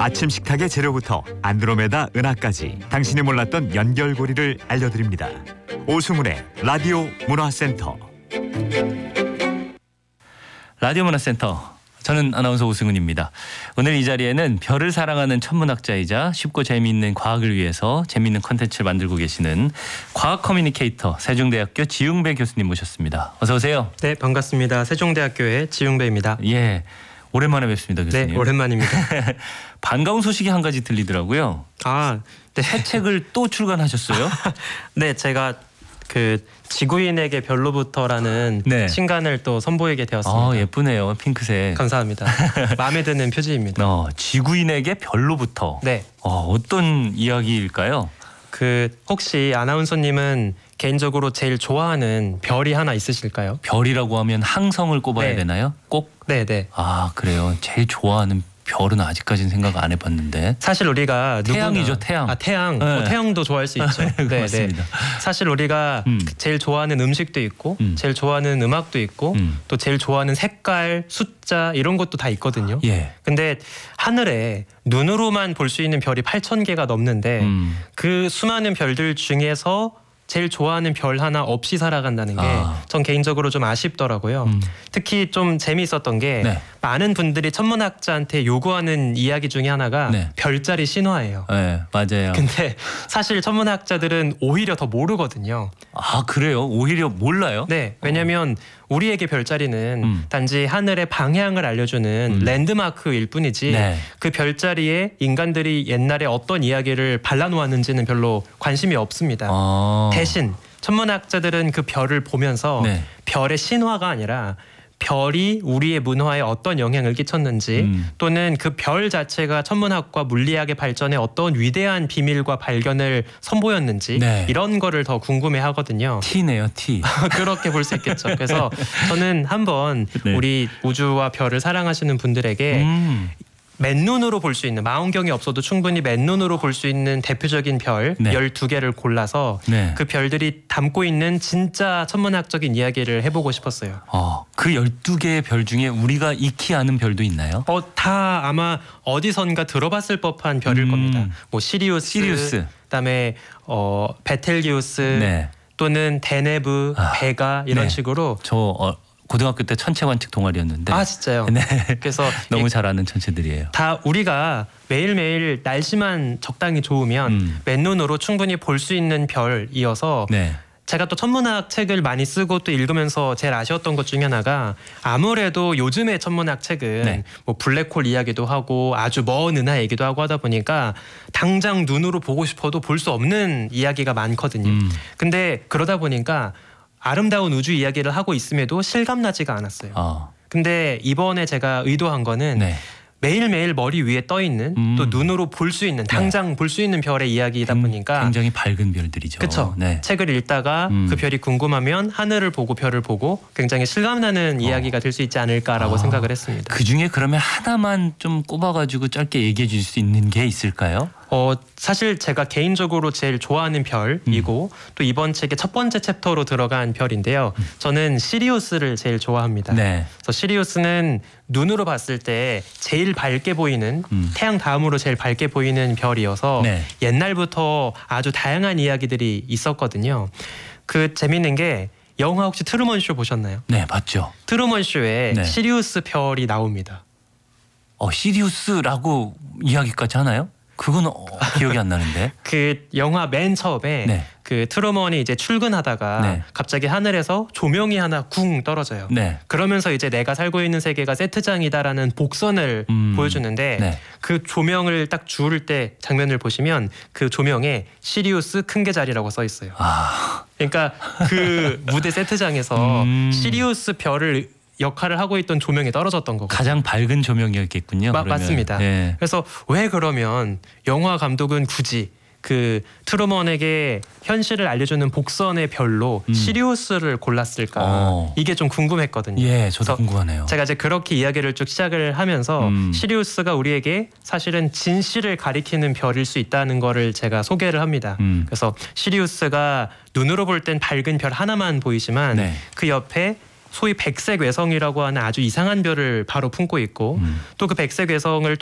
아침 식탁의 재료부터 안드로메다 은하까지 당신이 몰랐던 연결고리를 알려드립니다. 오승훈의 라디오 문화센터. 라디오 문화센터. 저는 아나운서 오승훈입니다. 오늘 이 자리에는 별을 사랑하는 천문학자이자 쉽고 재미있는 과학을 위해서 재미있는 콘텐츠를 만들고 계시는 과학 커뮤니케이터 세종대학교 지웅배 교수님 모셨습니다. 어서 오세요. 네, 반갑습니다. 세종대학교의 지웅배입니다. 예, 오랜만에 뵙습니다, 교수님. 네, 오랜만입니다. 반가운 소식이 한 가지 들리더라고요. 네. 새 책을 또 출간하셨어요? 네, 제가 그 지구인에게 별로부터라는 네. 신간을 또 선보이게 되었습니다. 예쁘네요, 핑크색. 감사합니다. 마음에 드는 표지입니다. 지구인에게 별로부터. 네. 어떤 이야기일까요? 혹시 아나운서님은 개인적으로 제일 좋아하는 별이 하나 있으실까요? 별이라고 하면 항성을 꼽아야 네. 되나요? 꼭? 네. 그래요. 제일 좋아하는 별은 아직까지는 생각 안 해봤는데. 사실 우리가 태양이죠, 태양. 태양. 네. 태양도 좋아할 수 있죠. 네, 맞습니다. 사실 우리가 제일 좋아하는 음식도 있고, 제일 좋아하는 음악도 있고, 또 제일 좋아하는 색깔, 숫자 이런 것도 다 있거든요. 예. 근데 하늘에 눈으로만 볼 수 있는 별이 8,000개가 넘는데 그 수많은 별들 중에서 제일 좋아하는 별 하나 없이 살아간다는 게 전 개인적으로 좀 아쉽더라고요. 특히 좀 재미있었던 게 네. 많은 분들이 천문학자한테 요구하는 이야기 중에 하나가 네. 별자리 신화예요. 네, 맞아요. 근데 사실 천문학자들은 오히려 더 모르거든요. 그래요? 오히려 몰라요? 네, 왜냐하면 우리에게 별자리는 단지 하늘의 방향을 알려주는 랜드마크일 뿐이지 네. 그 별자리에 인간들이 옛날에 어떤 이야기를 발라놓았는지는 별로 관심이 없습니다. 대신 천문학자들은 그 별을 보면서 네. 별의 신화가 아니라 별이 우리의 문화에 어떤 영향을 끼쳤는지 또는 그 별 자체가 천문학과 물리학의 발전에 어떤 위대한 비밀과 발견을 선보였는지 네. 이런 거를 더 궁금해하거든요. T네요, T. 그렇게 볼 수 있겠죠. 그래서 저는 한번 네. 우리 우주와 별을 사랑하시는 분들에게 맨눈으로 볼 수 있는, 망원경이 없어도 충분히 맨눈으로 볼 수 있는 대표적인 별 네. 12개를 골라서 네. 그 별들이 담고 있는 진짜 천문학적인 이야기를 해보고 싶었어요. 그 12개의 별 중에 우리가 익히 아는 별도 있나요? 다 아마 어디선가 들어봤을 법한 별일 겁니다. 뭐 시리우스. 그다음에 베텔기우스 네. 또는 데네브, 베가 이런 네. 식으로. 저 고등학교 때 천체 관측 동아리였는데. 진짜요? 네. 그래서 너무 잘 아는 천체들이에요. 다 우리가 매일매일 날씨만 적당히 좋으면 맨눈으로 충분히 볼 수 있는 별이어서 네. 제가 또 천문학 책을 많이 쓰고 또 읽으면서 제일 아쉬웠던 것 중에 하나가 아무래도 요즘의 천문학 책은 네. 뭐 블랙홀 이야기도 하고 아주 먼 은하 얘기도 하고 하다 보니까 당장 눈으로 보고 싶어도 볼 수 없는 이야기가 많거든요. 근데 그러다 보니까 아름다운 우주 이야기를 하고 있음에도 실감나지가 않았어요. 근데 이번에 제가 의도한 거는 네. 매일매일 머리 위에 떠 있는 또 눈으로 볼 수 있는, 당장 볼 수 있는 별의 이야기이다 보니까 굉장히 밝은 별들이죠. 그렇죠. 네. 책을 읽다가 그 별이 궁금하면 하늘을 보고 별을 보고 굉장히 실감나는 이야기가 될 수 있지 않을까라고 생각을 했습니다. 그중에 그러면 하나만 좀 꼽아가지고 짧게 얘기해 줄 수 있는 게 있을까요? 사실 제가 개인적으로 제일 좋아하는 별이고 또 이번 책의 첫 번째 챕터로 들어간 별인데요. 저는 시리우스를 제일 좋아합니다. 네. 그래서 시리우스는 눈으로 봤을 때 제일 밝게 보이는, 태양 다음으로 제일 밝게 보이는 별이어서 네. 옛날부터 아주 다양한 이야기들이 있었거든요. 재밌는 게 영화 혹시 트루먼 쇼 보셨나요? 네, 봤죠. 트루먼 쇼에 네. 시리우스 별이 나옵니다. 시리우스라고 이야기까지 하나요? 그건 기억이 안 나는데. 그 영화 맨 처음에 네. 그 트루먼이 이제 출근하다가 네. 갑자기 하늘에서 조명이 하나 쿵 떨어져요. 네. 그러면서 이제 내가 살고 있는 세계가 세트장이다라는 복선을 보여주는데 네. 그 조명을 딱 주울 때 장면을 보시면 그 조명에 시리우스 큰 게 자리라고 써 있어요. 그러니까 그 무대 세트장에서 시리우스 별을 역할을 하고 있던 조명이 떨어졌던 거고. 가장 밝은 조명이었겠군요. 맞습니다. 네. 그래서 왜 그러면 영화 감독은 굳이 그 트루먼에게 현실을 알려주는 복선의 별로 시리우스를 골랐을까? 이게 좀 궁금했거든요. 예, 저도 궁금하네요. 제가 이제 그렇게 이야기를 쭉 시작을 하면서 시리우스가 우리에게 사실은 진실을 가리키는 별일 수 있다는 거를 제가 소개를 합니다. 그래서 시리우스가 눈으로 볼 땐 밝은 별 하나만 보이지만 네. 그 옆에 소위 백색 외성이라고 하는 아주 이상한 별을 바로 품고 있고 또 그 백색 외성을